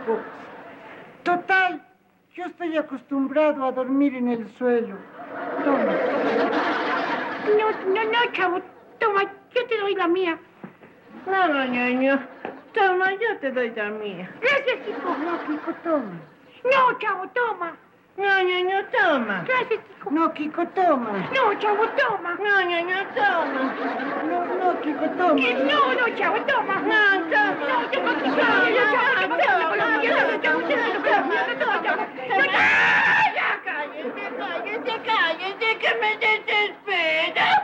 Kiko. Total, yo estoy acostumbrado a dormir en el suelo. Toma. No, chavo. Toma, yo te doy la mía. No, ñaño. Toma, yo te doy la mía. Gracias, Kiko. No, Kiko, toma. No, chavo, toma. No, ñaño, toma. Gracias, Kiko. No, Kiko, toma. No, chavo, toma. No, ñaño, toma. No, Kiko, toma. No, chavo, toma. No, toma. No, toma, Kiko. Cállese, que me desespera.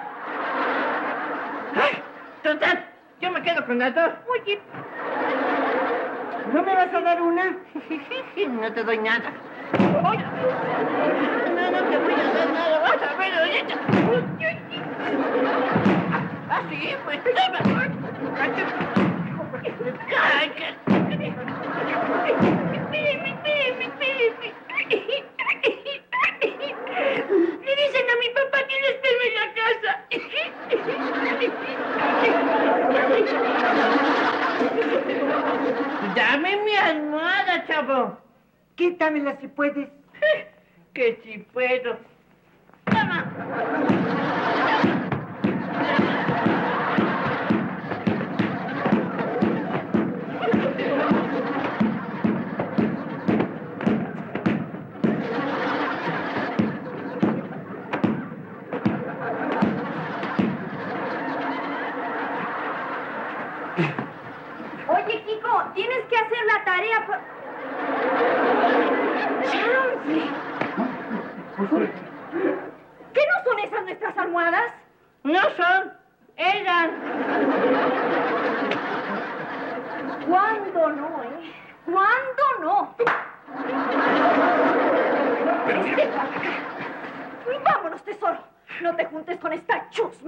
Ay, total, yo me quedo con las dos. Oye, ¿No me vas a dar una? No te doy nada. No te voy a dar nada. Vas a ver ahorita. Así, pues, toma. Cállate. Espéreme. Le dicen a mi papá que no espero en la casa. Dame mi almohada, chavo. Quítamela si puedes. Que si puedo. Toma. Oye, Kiko, tienes que hacer la tarea. ¿Qué no son esas nuestras almohadas? No son. Eran. ¿Cuándo no, ¿Cuándo no? Vámonos, tesoro. No te juntes con esta chusma.